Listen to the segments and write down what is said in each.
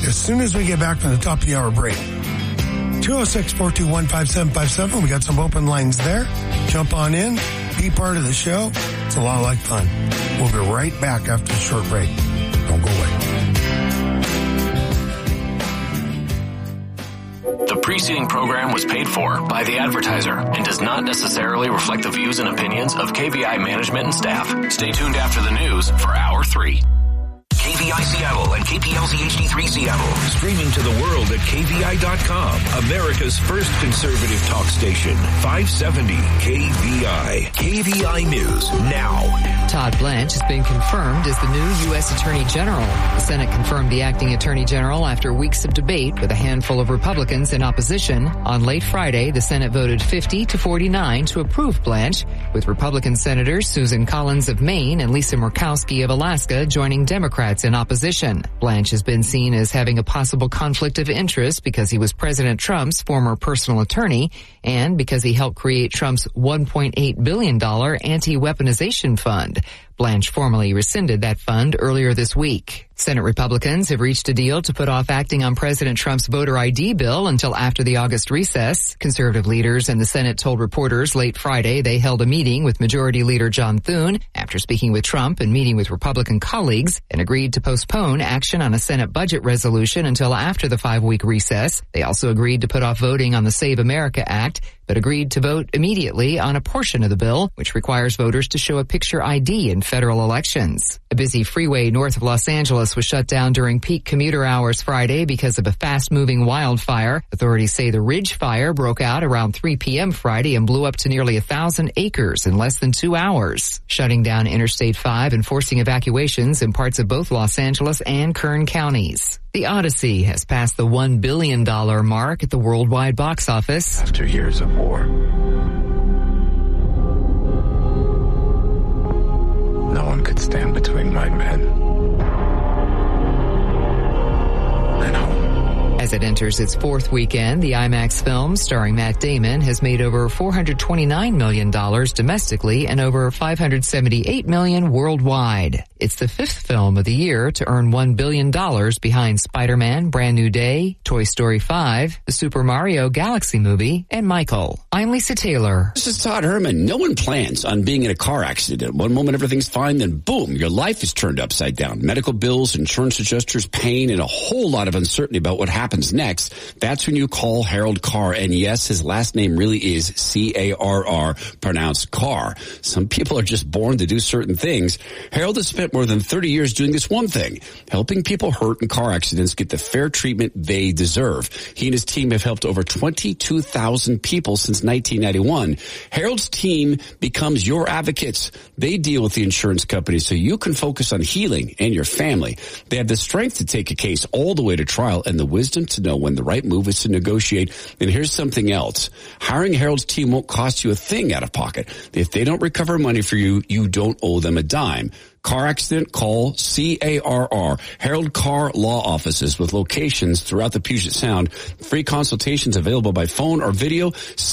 as soon as we get back from the top of the hour break. 206-421-5757. We got some open lines there. Jump on in. Be part of the show. It's a lot like fun. We'll be right back after the short break. Don't go away. The preceding program was paid for by the advertiser and does not necessarily reflect the views and opinions of KVI management and staff. Stay tuned after the news for Hour 3. KVI Seattle and KPLZ HD3 Seattle. Streaming to the world at KVI.com. America's first conservative talk station. 570 KVI. KVI News now. Todd Blanche has been confirmed as the new U.S. Attorney General. The Senate confirmed the acting Attorney General after weeks of debate with a handful of Republicans in opposition. On late Friday, the Senate voted 50-49 to approve Blanche, with Republican Senators Susan Collins of Maine and Lisa Murkowski of Alaska joining Democrats in opposition. Blanche has been seen as having a possible conflict of interest because he was President Trump's former personal attorney and because he helped create Trump's $1.8 billion anti-weaponization fund. Blanche formally rescinded that fund earlier this week. Senate Republicans have reached a deal to put off acting on President Trump's voter ID bill until after the August recess. Conservative leaders in the Senate told reporters late Friday they held a meeting with Majority Leader John Thune after speaking with Trump and meeting with Republican colleagues and agreed to postpone action on a Senate budget resolution until after the 5-week recess. They also agreed to put off voting on the Save America Act, but agreed to vote immediately on a portion of the bill, which requires voters to show a picture ID in federal elections. A busy freeway north of Los Angeles was shut down during peak commuter hours Friday because of a fast-moving wildfire. Authorities say the Ridge Fire broke out around 3 p.m. Friday and blew up to nearly 1,000 acres in less than 2 hours, shutting down Interstate 5 and forcing evacuations in parts of both Los Angeles and Kern counties. The Odyssey has passed the $1 billion mark at the worldwide box office. After years of war, no one could stand between my men and home. As it enters its 4th weekend, the IMAX film starring Matt Damon has made over $429 million domestically and over $578 million worldwide. It's the 5th film of the year to earn $1 billion behind Spider-Man, Brand New Day, Toy Story 5, the Super Mario Galaxy movie, and Michael. I'm Lisa Taylor. This is Todd Herman. No one plans on being in a car accident. One moment everything's fine, then boom, your life is turned upside down. Medical bills, insurance adjusters, pain, and a whole lot of uncertainty about what happens next. That's when you call Harold Carr. And yes, his last name really is C-A-R-R, pronounced Carr. Some people are just born to do certain things. Harold has spent more than 30 years doing this one thing, helping people hurt in car accidents get the fair treatment they deserve. He and his team have helped over 22,000 people since 1991. Harold's team becomes your advocates. They deal with the insurance companies so you can focus on healing and your family. They have the strength to take a case all the way to trial and the wisdom to know when the right move is to negotiate. And here's something else. Hiring Harold's team won't cost you a thing out of pocket. If they don't recover money for you, you don't owe them a dime. Car accident, call C-A-R-R. Harold Carr Law Offices with locations throughout the Puget Sound. Free consultations available by phone or video.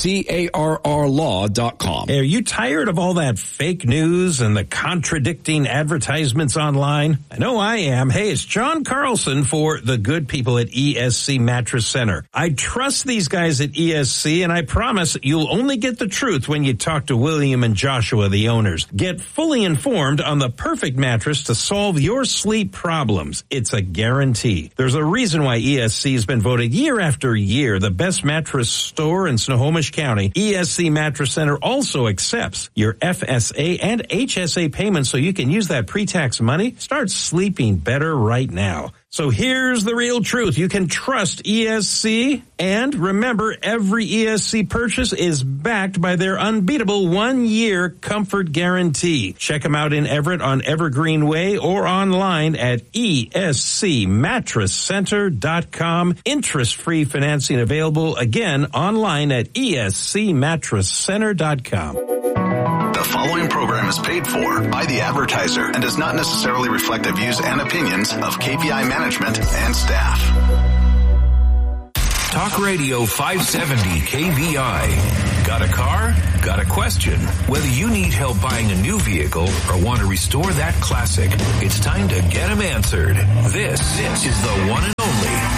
CARRlaw.com. Hey, are you tired of all that fake news and the contradicting advertisements online? I know I am. Hey, it's John Carlson for the good people at ESC Mattress Center. I trust these guys at ESC, and I promise you'll only get the truth when you talk to William and Joshua, the owners. Get fully informed on the perfect mattress to solve your sleep problems. It's a guarantee. There's a reason why ESC has been voted year after year the best mattress store in Snohomish County. ESC Mattress Center also accepts your FSA and HSA payments so you can use that pre-tax money. Start sleeping better right now. So here's the real truth. You can trust ESC, and remember, every ESC purchase is backed by their unbeatable 1-year comfort guarantee. Check them out in Everett on Evergreen Way or online at ESCMattressCenter.com. Interest-free financing available, again, online at ESCMattressCenter.com. The following program is paid for by the advertiser and does not necessarily reflect the views and opinions of KPI management and staff. Talk Radio 570 KVI. Got a car? Got a question? Whether you need help buying a new vehicle or want to restore that classic, it's time to get them answered. This is the one and only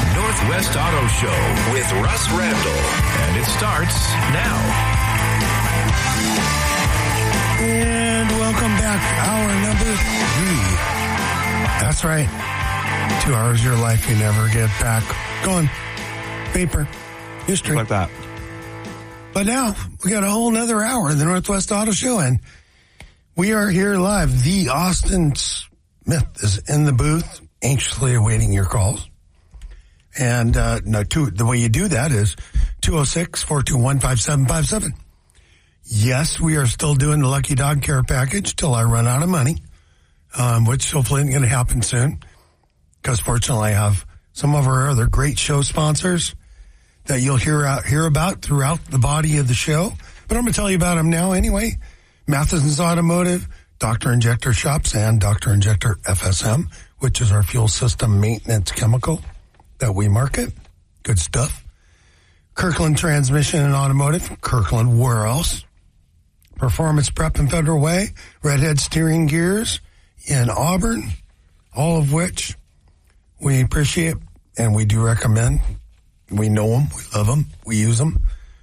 Northwest Auto Show with Russ Randall. And it starts now. And welcome back. Hour number 3. That's right. 2 hours of your life you never get back. Gone. Paper. History. Like that. But now we got a whole nother hour of the Northwest Auto Show, and we are here live. The Austin Smith is in the booth, anxiously awaiting your calls. And the way you do that is 206-421-5757. Yes, we are still doing the Lucky Dog Care Package till I run out of money, which hopefully isn't going to happen soon. Because fortunately, I have some of our other great show sponsors that you'll hear about throughout the body of the show. But I'm going to tell you about them now anyway. Matheson's Automotive, Dr. Injector Shops, and Dr. Injector FSM, which is our fuel system maintenance chemical that we market. Good stuff. Kirkland Transmission and Automotive, Kirkland, where else? Performance Prep and Federal Way, Redhead Steering Gears in Auburn, all of which we appreciate and we do recommend. We know them, we love them, we use them.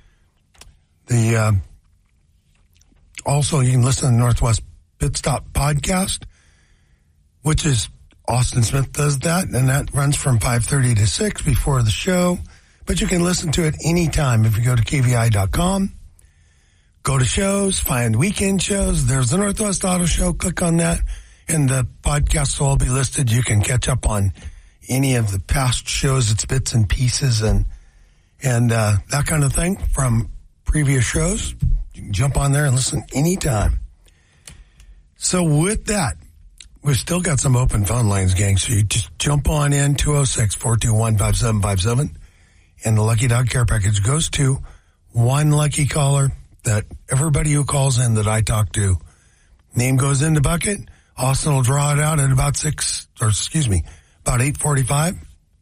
Also, you can listen to the Northwest Pit Stop podcast, which is Austin Smith does that, and that runs from 5:30 to 6 before the show. But you can listen to it anytime if you go to KVI.com. Go to shows, find weekend shows. There's the Northwest Auto Show. Click on that, and the podcasts will all be listed. You can catch up on any of the past shows. It's bits and pieces and that kind of thing from previous shows. You can jump on there and listen anytime. So with that, we've still got some open phone lines, gang. So you just jump on in, 206-421-5757. And the Lucky Dog Care Package goes to one lucky caller that everybody who calls in that I talk to, name goes in the bucket. Austin will draw it out at about 8:45.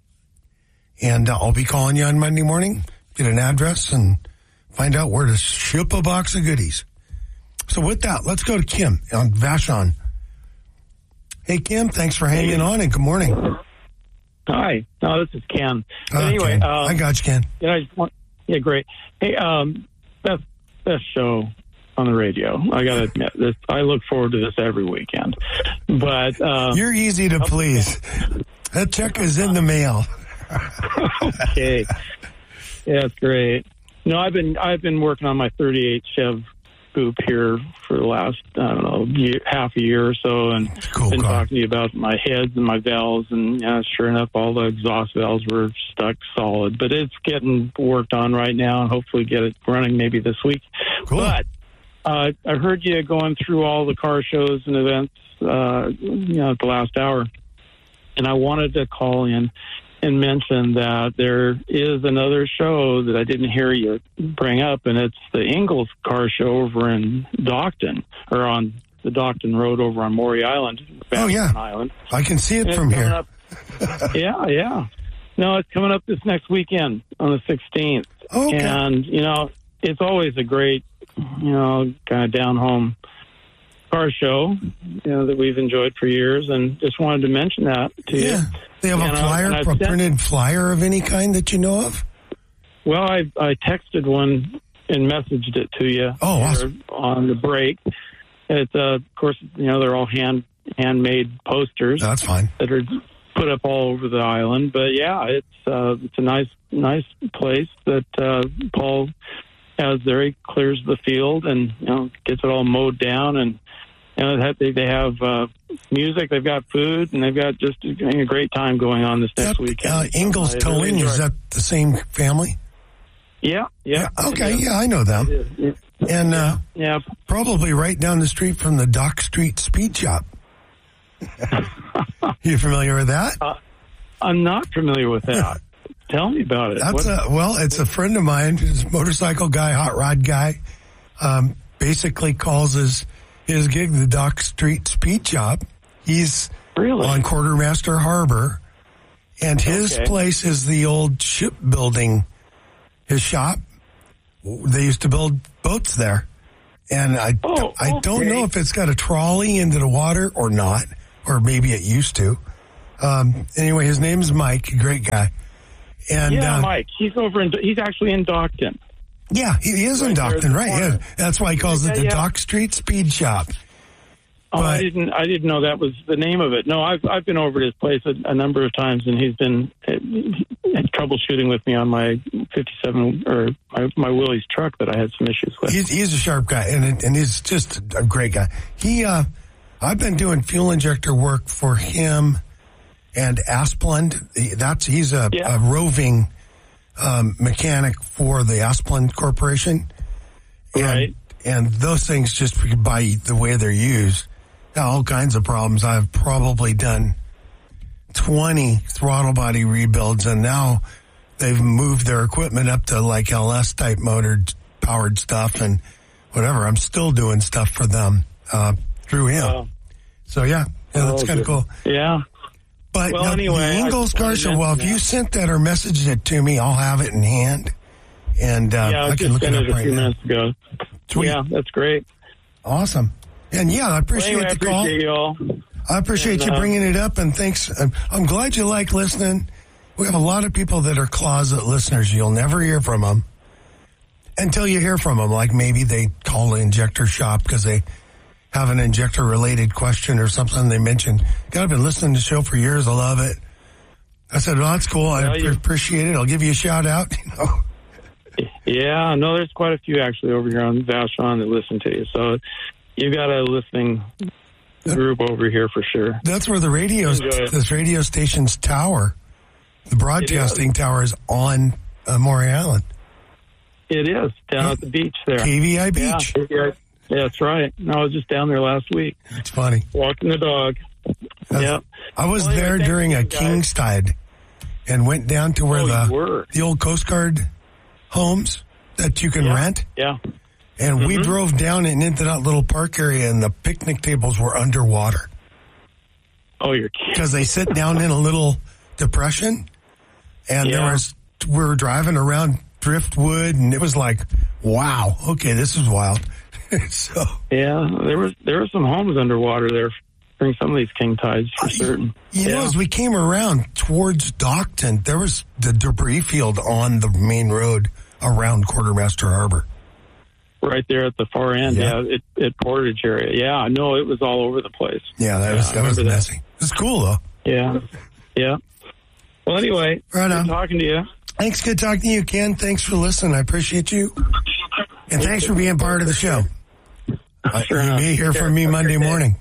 And I'll be calling you on Monday morning, get an address, and find out where to ship a box of goodies. So with that, let's go to Kim on Vashon. Hey, Kim, thanks for hanging on, and good morning. Hi. No, this is Ken. Anyway, Ken. I got you, Ken. Yeah, great. Hey, best show on the radio. I got to admit this. I look forward to this every weekend. But you're easy to please. That check is in the mail. Okay. Yeah, it's great. No, I've been working on my 38 Chev Coupe here for the last, half a year or so, and been talking to you about my heads and my valves, and sure enough, all the exhaust valves were stuck solid. But it's getting worked on right now, and hopefully get it running maybe this week. Cool. But I heard you going through all the car shows and events, at the last hour, and I wanted to call in and mention that there is another show that I didn't hear you bring up, and it's the Ingalls car show over in Docton, or on the Docton Road over on Maury Island. Island. I can see it from here. Yeah. No, it's coming up this next weekend on the 16th. Okay. And, it's always a great, kind of down-home car show, that we've enjoyed for years, and just wanted to mention that to you. They have a printed flyer of any kind that you know of? Well, I texted one and messaged it to you. Oh, awesome. On the break. It's, of course, they're all handmade posters. That's fine. That are put up all over the island. But, yeah, it's a nice place that Paul has there. He clears the field and, gets it all mowed down, and they have music, they've got food, and they've got just a great time going on this next weekend. Ingalls Towing, is that the same family? Yeah. Okay, yeah, I know them. And probably right down the street from the Dock Street Speed Shop. You familiar with that? I'm not familiar with that. Tell me about it. It's a friend of mine, he's a motorcycle guy, hot rod guy, basically calls his gig the Dock Street Speed Shop. He's on Quartermaster Harbor, and his place is the old shipbuilding, his shop. They used to build boats there, and I don't know if it's got a trolley into the water or not, or maybe it used to. Anyway, his name is Mike, a great guy, And Mike. He's he's actually in Dockton. Yeah, he is in Dockton, right? Yeah, that's why he calls it the Dock Street Speed Shop. Oh, I didn't know that was the name of it. No, I've been over to his place a number of times, and he's been troubleshooting with me on my 57 or my Willys truck that I had some issues with. He's a sharp guy, and he's just a great guy. I've been doing fuel injector work for him and Asplund. He's a roving mechanic for the Asplund Corporation, right? And those things, just by the way they're used, all kinds of problems. I've probably done 20 throttle body rebuilds, and now they've moved their equipment up to like LS type motor powered stuff and whatever. I'm still doing stuff for them through him. So that's kind of cool. Yeah. But anyway, the Ingalls Car Show, if you sent that or messaged it to me, I'll have it in hand. And I can look it up right now. Minutes ago. Sweet. Yeah, that's great. Awesome. And I appreciate the call. I appreciate you all. I appreciate you bringing it up, and thanks. I'm glad you like listening. We have a lot of people that are closet listeners. You'll never hear from them until you hear from them. Like maybe they call the injector shop because they have an injector-related question or something. They mentioned, God, I've been listening to the show for years. I love it. I said, well, that's cool. I appreciate it. I'll give you a shout-out. Yeah, no, there's quite a few actually over here on Vashon that listen to you. So you've got a listening group over here for sure. That's where this radio station's tower, the broadcasting tower, is on Maury Island. It is, down at the beach there. KVI Beach. Yeah, that's right. I was just down there last week. It's funny. Walking the dog. I was there during a King's Tide and went down to where the old Coast Guard homes that you can rent. Yeah. And we drove down and into that little park area, and the picnic tables were underwater. Oh, you're kidding. Because they sit down in a little depression, and we were driving around driftwood, and it was like, wow, okay, this is wild. So yeah, there were some homes underwater there during some of these king tides for certain. You know, as we came around towards Dockton, there was the debris field on the main road around Quartermaster Harbor. Right there at the far end, at Portage area. Yeah, no, it was all over the place. Yeah, that was messy. It was cool though. Yeah. Well, anyway, good talking to you. Thanks, good talking to you, Ken. Thanks for listening. I appreciate you, and thanks for being part of the show. You may hear from me Monday morning.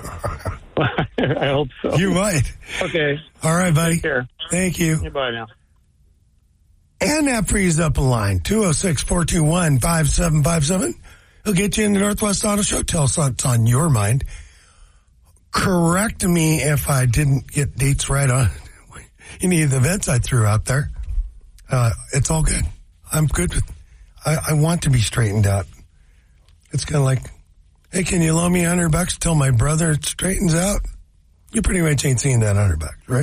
I hope so. You might. Okay. All right, buddy. Take care. Thank you. Bye now. And that frees up a line, 206-421-5757. He'll get you in the Northwest Auto Show. Tell us what's on your mind. Correct me if I didn't get dates right on any of the events I threw out there. It's all good. I'm good with I want to be straightened out. It's kind of like, hey, can you loan me $100 till my brother straightens out? You pretty much ain't seeing that $100, right?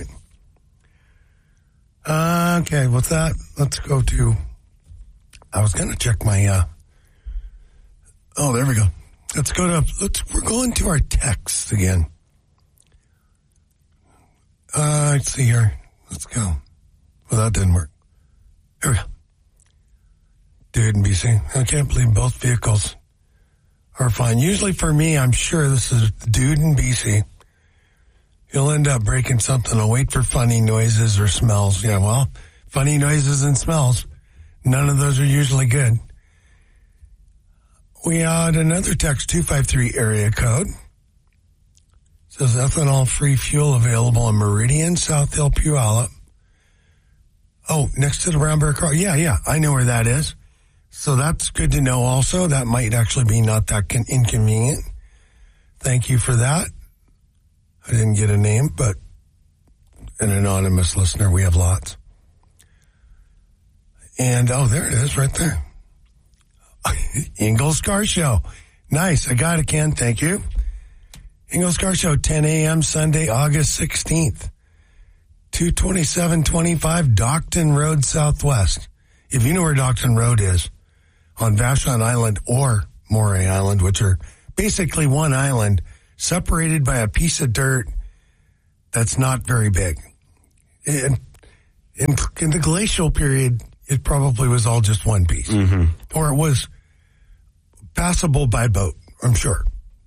Okay, with that, let's go to, I was going to check my, there we go. We're going to our texts again. Let's see here. Let's go. Well, that didn't work. Here we go. Dude in BC. I can't believe both vehicles are fine. Usually for me, I'm sure this is dude in BC. You'll end up breaking something. I'll wait for funny noises or smells. Yeah, well, funny noises and smells. None of those are usually good. We had another text, 253 area code. Says ethanol-free fuel available in Meridian, South Hill, Puyallup. Oh, next to the Brown Bear car. Yeah, I know where that is. So that's good to know also. That might actually be not that inconvenient. Thank you for that. I didn't get a name, but an anonymous listener. We have lots. And, there it is right there. Ingalls Car Show. Nice. I got it, Ken. Thank you. Ingalls Car Show, 10 a.m. Sunday, August 16th. 22725 Dockton Road Southwest. If you know where Dockton Road is, on Vashon Island or Maury Island, which are basically one island, separated by a piece of dirt that's not very big. in the glacial period, it probably was all just one piece. Or it was passable by boat, I'm sure.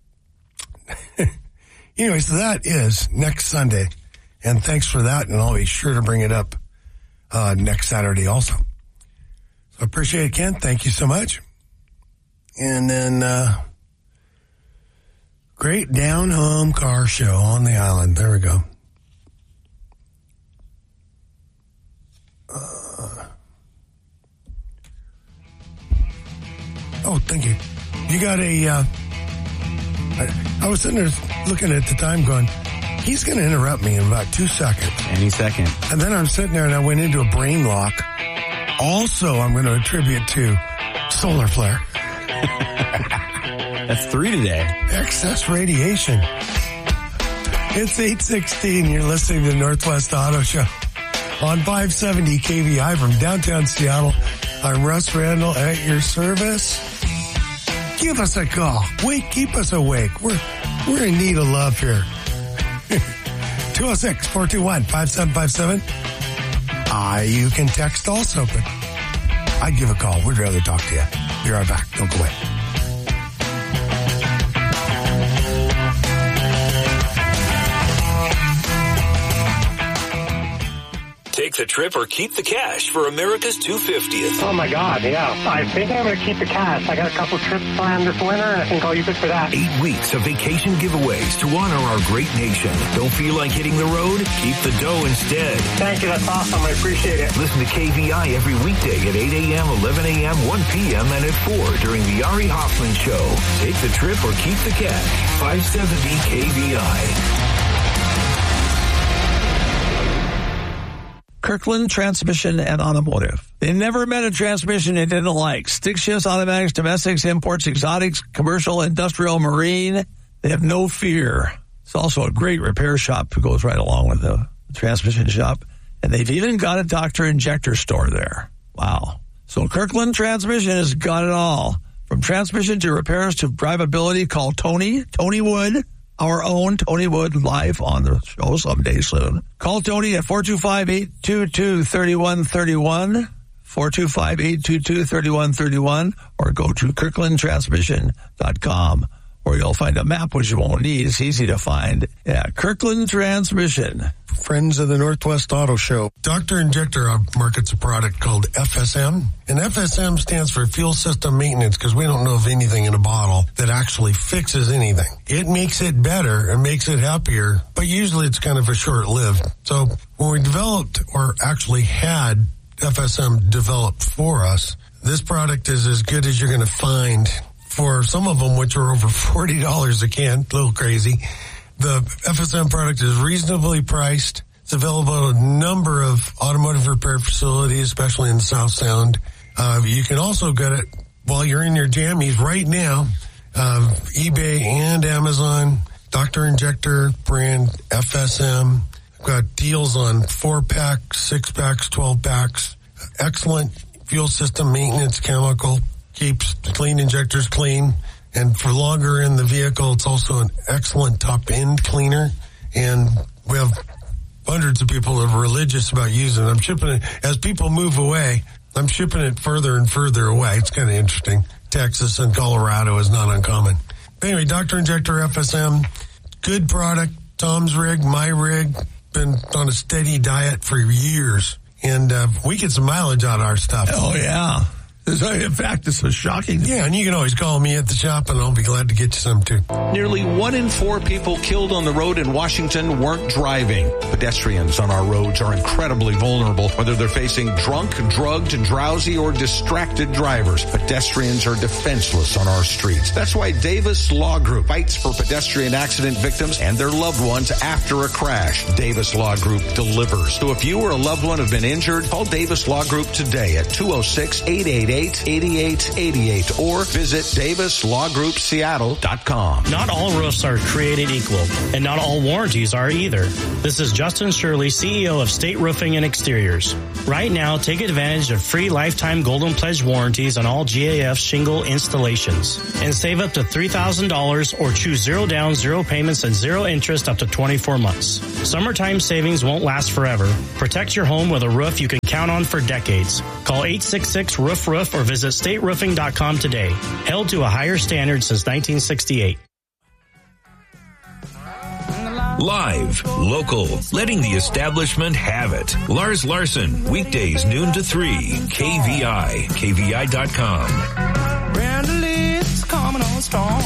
Anyway, so that is next Sunday. And thanks for that, and I'll be sure to bring it up next Saturday also. So I appreciate it, Ken. Thank you so much. And then great down-home car show on the island. There we go. Oh, thank you. You got a... I was sitting there looking at the time going, he's going to interrupt me in about 2 seconds. Any second. And then I'm sitting there and I went into a brain lock. Also, I'm going to attribute to solar flare. That's 3 today. Excess radiation. It's 8:16. You're listening to Northwest Auto Show on 570 KVI from downtown Seattle. I'm Russ Randall at your service. Give us a call. Keep us awake. We're in need of love here. 206-421-5757. You can text also, but I'd give a call. We'd rather talk to you. Be right back. Don't go away. Take the trip or keep the cash for America's 250th. Oh, my God, yeah. I think I'm going to keep the cash. I got a couple trips planned this winter, and I think I'll use it for that. 8 weeks of vacation giveaways to honor our great nation. Don't feel like hitting the road? Keep the dough instead. Thank you. That's awesome. I appreciate it. Listen to KVI every weekday at 8 a.m., 11 a.m., 1 p.m., and at 4 during the Ari Hoffman Show. Take the trip or keep the cash. 570 KVI. Kirkland Transmission and Automotive. They never met a transmission they didn't like. Stick shifts, automatics, domestics, imports, exotics, commercial, industrial, marine. They have no fear. It's also a great repair shop who goes right along with the transmission shop. And they've even got a Dr. Injector store there. Wow. So Kirkland Transmission has got it all. From transmission to repairs to drivability, call Tony Wood. Our own Tony Wood, live on the show someday soon. Call Tony at 425-822-3131, 425-822-3131, or go to kirklandtransmission.com, where you'll find a map, which you won't need. It's easy to find. Yeah, Kirkland Transmission. Friends of the Northwest Auto Show. Dr. Injector markets a product called FSM, and FSM stands for Fuel System Maintenance, because we don't know of anything in a bottle that actually fixes anything. It makes it better and makes it happier, but usually it's kind of a short-lived. So when we developed, or actually had FSM developed for us, this product is as good as you're going to find for some of them, which are over $40 a can. A little crazy. The FSM product is reasonably priced. It's available at a number of automotive repair facilities, especially in the South Sound. You can also get it while you're in your jammies right now. eBay and Amazon, Dr. Injector brand FSM. We've got deals on 4-packs, 6-packs, 12-packs. Excellent fuel system maintenance chemical. Keeps clean injectors clean. And for longer in the vehicle, it's also an excellent top-end cleaner. And we have hundreds of people that are religious about using it. I'm shipping it. As people move away, I'm shipping it further and further away. It's kind of interesting. Texas and Colorado is not uncommon. Anyway, Dr. Injector FSM, good product. Tom's rig, my rig, been on a steady diet for years. And we get some mileage out of our stuff. Oh, yeah. In fact, this was shocking. Yeah, and you can always call me at the shop, and I'll be glad to get you some, too. Nearly 1 in 4 people killed on the road in Washington weren't driving. Pedestrians on our roads are incredibly vulnerable, whether they're facing drunk, drugged, drowsy, or distracted drivers. Pedestrians are defenseless on our streets. That's why Davis Law Group fights for pedestrian accident victims and their loved ones after a crash. Davis Law Group delivers. So if you or a loved one have been injured, call Davis Law Group today at 206-888 888-8888 or visit DavisLawGroupSeattle.com. Not all roofs are created equal, and not all warranties are either. This is Justin Shirley, CEO of State Roofing and Exteriors. Right now, take advantage of free lifetime Golden Pledge warranties on all GAF shingle installations and save up to $3,000 or choose 0 down, 0 payments, and 0 interest up to 24 months. Summertime savings won't last forever. Protect your home with a roof you can count on for decades. Call 866-ROOF-ROOF or visit stateroofing.com today. Held to a higher standard since 1968. Live, local, letting the establishment have it. Lars Larson, weekdays noon to 3. KVI, KVI.com. Brandy's coming on strong.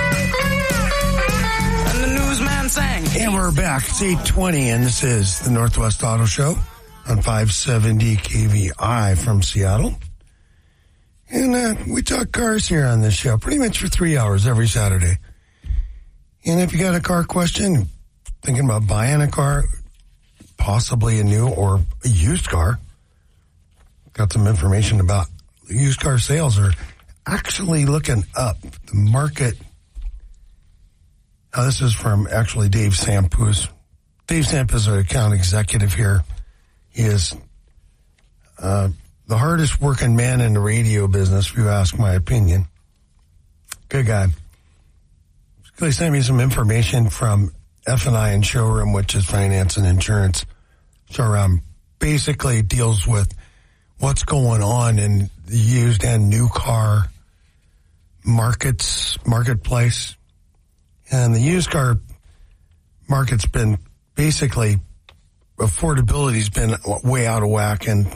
And the newsman sang. And we're back. It's 8:20, and this is the Northwest Auto Show on 570 KVI from Seattle. And we talk cars here on this show pretty much for 3 hours every Saturday. And if you got a car question, thinking about buying a car, possibly a new or a used car, got some information about used car sales are actually looking up. The market. Now, this is from actually Dave Samp, Dave Samp is an account executive here. He is the hardest working man in the radio business, if you ask my opinion. Good guy. They sent me some information from F&I and Showroom, which is finance and insurance. Showroom basically deals with what's going on in the used and new car marketplace. And the used car market's been basically, affordability's been way out of whack. And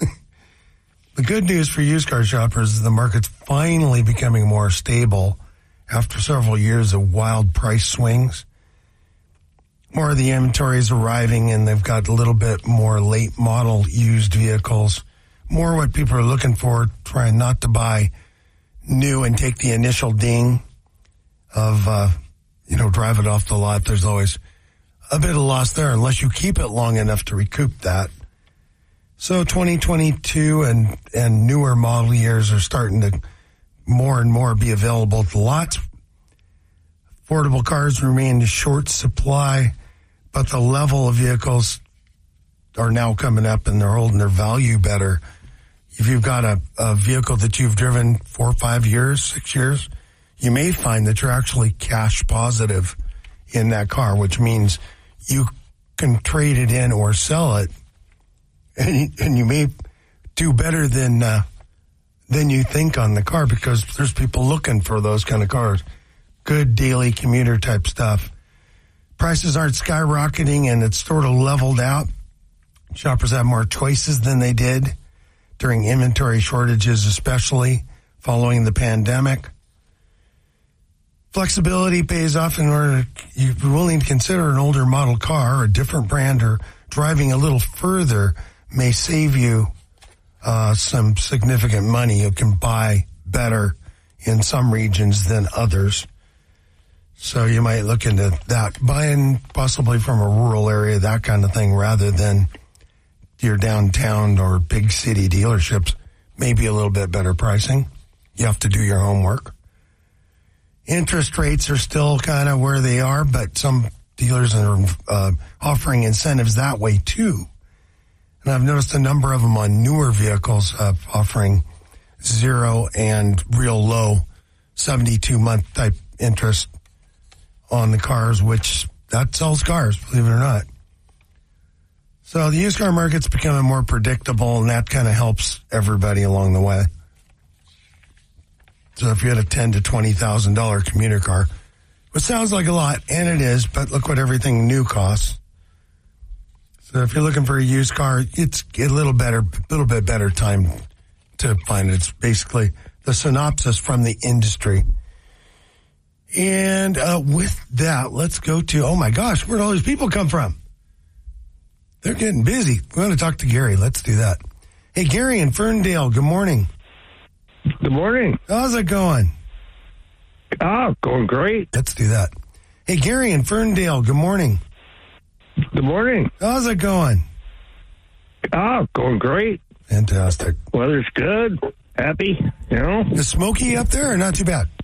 the good news for used car shoppers is the market's finally becoming more stable after several years of wild price swings. More of the inventory is arriving, and they've got a little bit more late model used vehicles. More what people are looking for, trying not to buy new and take the initial ding of, drive it off the lot. There's always a bit of loss there unless you keep it long enough to recoup that. So 2022 and newer model years are starting to more and more be available at the lots. Affordable cars remain in short supply, but the level of vehicles are now coming up and they're holding their value better. If you've got a vehicle that you've driven 4 or 5 years, 6 years, you may find that you're actually cash positive in that car, which means you can trade it in or sell it, and you may do better than you think on the car because there's people looking for those kind of cars. Good daily commuter type stuff. Prices aren't skyrocketing and it's sort of leveled out. Shoppers have more choices than they did during inventory shortages, especially following the pandemic. Flexibility pays off in order you're willing to consider an older model car or a different brand, or driving a little further may save you some significant money. You can buy better in some regions than others. So you might look into that, buying possibly from a rural area, that kind of thing, rather than your downtown or big city dealerships. Maybe a little bit better pricing. You have to do your homework. Interest rates are still kind of where they are, but some dealers are offering incentives that way too. And I've noticed a number of them on newer vehicles offering 0 and real low 72-month type interest on the cars, which that sells cars, believe it or not. So the used car market's becoming more predictable, and that kind of helps everybody along the way. So if you had a $10,000 to $20,000 commuter car, which sounds like a lot, and it is, but look what everything new costs. So if you're looking for a used car, it's a little bit better time to find it. It's basically the synopsis from the industry. And with that, let's go to, oh my gosh, where'd all these people come from? They're getting busy. We want to talk to Gary. Let's do that. Hey, Gary in Ferndale, good morning. Good morning. How's it going? Going great. Let's do that. Hey, Gary in Ferndale, good morning. Good morning. How's it going? Going great. Fantastic. Weather's good. happy, you know. Is smoky up there or not too bad?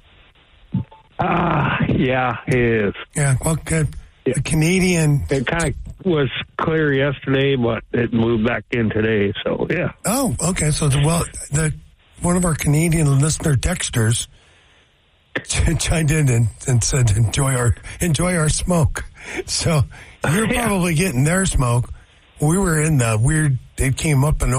Yeah, it is. Yeah, well, good. Yeah. The Canadian... It kind of was clear yesterday, but it moved back in today, so yeah. Oh, okay. So, one of our Canadian listener texters chimed in and said, enjoy our smoke. So, you're probably getting their smoke. We were in the weird... It came up and